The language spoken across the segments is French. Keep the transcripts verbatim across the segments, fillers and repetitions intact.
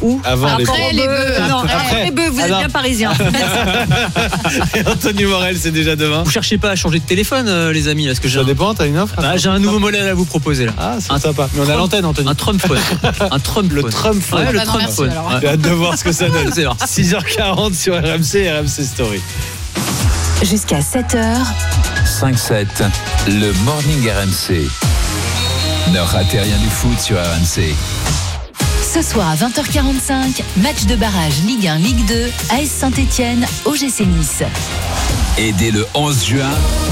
Où Avant Après les les bœufs. bœufs. Non, Après. après les bœufs, vous Alors. êtes bien parisien. Et Anthony Morel, c'est déjà demain. Vous cherchez pas à changer de téléphone, euh, les amis, parce que j'ai Ça un... dépend, t'as une offre Bah, j'ai un nouveau modèle à vous proposer là. Ah, c'est Un sympa. Mais on a Trump- l'antenne, Anthony. Un Trump phone. Un Trump Le phone. Trump phone. Ouais, le Ah non, Trump merci, phone. alors. Ouais. J'ai hâte de voir ce que ça donne. C'est vrai. six heures quarante sur R M C, R M C Story. Jusqu'à sept heures, cinq sept, le Morning R M C. Ne ratez rien du foot sur R M C. ce soir à vingt heures quarante-cinq, match de barrage Ligue un, Ligue deux, A S Saint-Etienne, O G C Nice. Et dès le onze juin,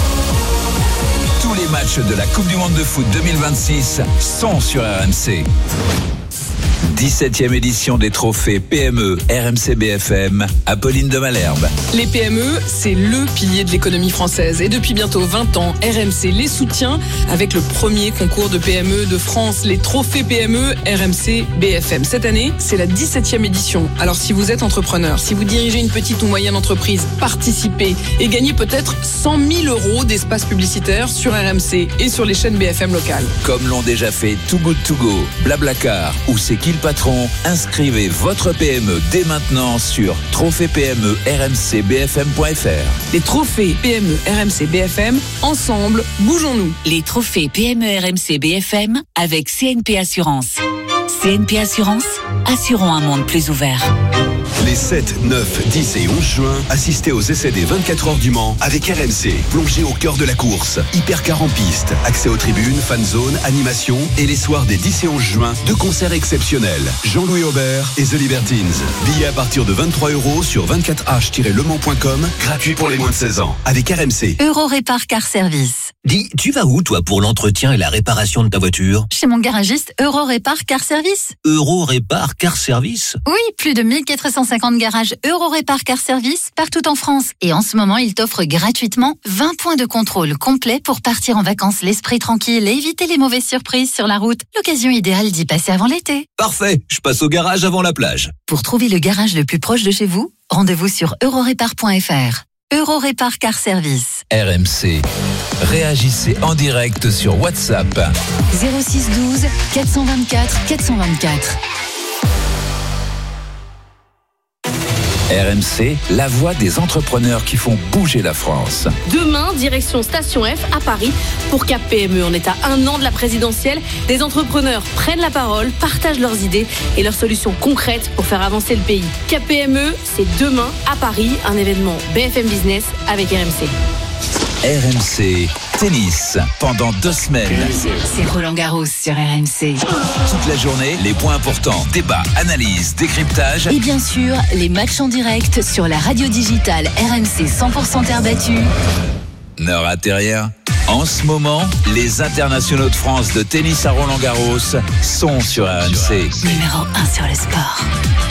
tous les matchs de la Coupe du Monde de foot deux mille vingt-six sont sur R M C. dix-septième édition des trophées P M E R M C B F M, Apolline de Malherbe. Les P M E, c'est le pilier de l'économie française. Et depuis bientôt vingt ans, R M C les soutient avec le premier concours de P M E de France, les trophées P M E R M C B F M. Cette année, c'est la dix-septième édition. Alors si vous êtes entrepreneur, si vous dirigez une petite ou moyenne entreprise, participez et gagnez peut-être cent mille euros d'espace publicitaire sur R M C et sur les chaînes B F M locales. Comme l'ont déjà fait Too Good To Go, Blablacar ou C'est qui le patron, inscrivez votre P M E dès maintenant sur trophée P M E R M C B F M point F R. Les trophées P M E R M C B F M, ensemble, bougeons-nous. Les trophées P M E R M C B F M avec C N P Assurance. C N P Assurance, assurons un monde plus ouvert. Les sept, neuf, dix et onze juin, assistez aux essais des vingt-quatre heures du Mans avec R M C. Plongez au cœur de la course. Hypercar en piste, accès aux tribunes, fan zone, animation et les soirs des dix et onze juin, deux concerts exceptionnels. Jean-Louis Aubert et The Libertines. Billets à partir de vingt-trois euros sur vingt-quatre h tiret le mans point com, gratuit pour les moins de seize ans. Avec R M C. Euro Répar Car Service. Dis, tu vas où toi pour l'entretien et la réparation de ta voiture ? Chez mon garagiste Euro Répar Car Service. Euro Répar Car Service ? Oui, plus de mille quatre cent cinquante garages Euro Répar Car Service partout en France. Et en ce moment, il t'offre gratuitement vingt points de contrôle complet pour partir en vacances l'esprit tranquille et éviter les mauvaises surprises sur la route. L'occasion idéale d'y passer avant l'été. Parfait, je passe au garage avant la plage. Pour trouver le garage le plus proche de chez vous, rendez-vous sur eurorépar point F R. Euro Répar Car Service. R M C. Réagissez en direct sur WhatsApp. zéro six douze quatre cent vingt-quatre quatre cent vingt-quatre. R M C, la voix des entrepreneurs qui font bouger la France. Demain, direction Station F à Paris pour Cap P M E. On est à un an de la présidentielle. Des entrepreneurs prennent la parole, partagent leurs idées et leurs solutions concrètes pour faire avancer le pays. Cap P M E, c'est demain à Paris, un événement B F M Business avec R M C. R M C, tennis, pendant deux semaines. C'est Roland Garros sur R M C. Toute la journée, les points importants, débats, analyses, décryptage. Et bien sûr, les matchs en direct sur la radio digitale R M C cent pour cent terre battue. Ne ratez rien. En ce moment, les internationaux de France de tennis à Roland-Garros sont sur R M C. Numéro un sur le sport.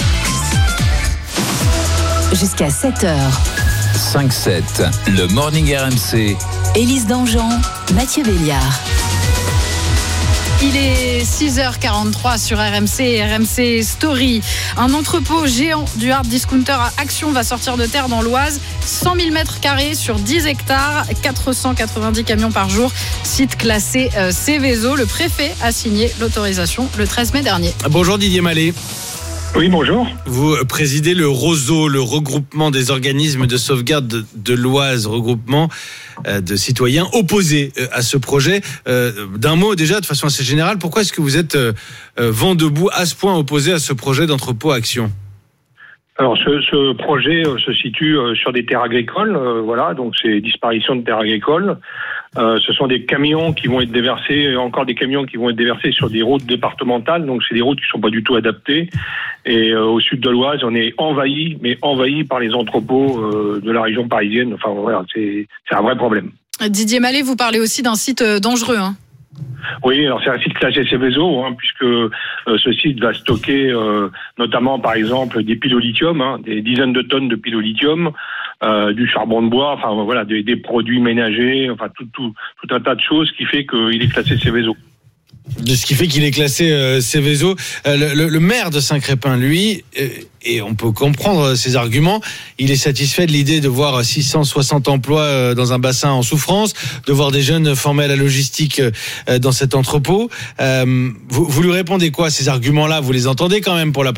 Jusqu'à sept heures. cinq sept, le Morning R M C. Élise Dangean, Mathieu Béliard. Il est six heures quarante-trois sur R M C, R M C Story. Un entrepôt géant du hard discounter à Action va sortir de terre dans l'Oise. cent mille mètres carrés sur dix hectares, quatre cent quatre-vingt-dix camions par jour. Site classé euh, Céveso. Le préfet a signé l'autorisation le treize mai dernier. Bonjour Didier Mallet. Oui, bonjour. Vous présidez le ROSO, le regroupement des organismes de sauvegarde de, de l'Oise, regroupement euh, de citoyens opposés euh, à ce projet. Euh, d'un mot déjà, de façon assez générale, pourquoi est-ce que vous êtes euh, euh, vent debout à ce point opposé à ce projet d'entrepôt Action ? Alors, ce, ce projet euh, se situe euh, sur des terres agricoles, euh, voilà, donc c'est disparition de terres agricoles. Euh, ce sont des camions qui vont être déversés, encore des camions qui vont être déversés sur des routes départementales, donc c'est des routes qui sont pas du tout adaptées. Et euh, au sud de l'Oise, on est envahi, mais envahi par les entrepôts euh, de la région parisienne. Enfin voilà, c'est, c'est un vrai problème. Didier Mallet, vous parlez aussi d'un site euh, dangereux, hein. Oui, alors c'est un site classé Céveso, hein, puisque euh, ce site va stocker euh, notamment, par exemple, des piles au lithium, hein, des dizaines de tonnes de piles au lithium, euh, du charbon de bois, enfin voilà, des, des produits ménagers, enfin tout, tout, tout un tas de choses qui fait qu'il est classé Céveso. De ce qui fait qu'il est classé euh, Céveso. Euh, le, le, le maire de Saint-Crépin, lui, euh, et on peut comprendre ses arguments, il est satisfait de l'idée de voir six cent soixante emplois euh, dans un bassin en souffrance, de voir des jeunes formés à la logistique euh, dans cet entrepôt. Euh, vous, vous lui répondez quoi, ces arguments-là ? Vous les entendez quand même pour la population ?